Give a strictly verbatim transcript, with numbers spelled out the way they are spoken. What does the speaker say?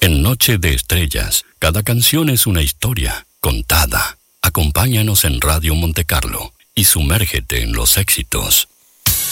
En Noche de Estrellas, cada canción es una historia contada. Acompáñanos en Radio Monte Carlo y sumérgete en los éxitos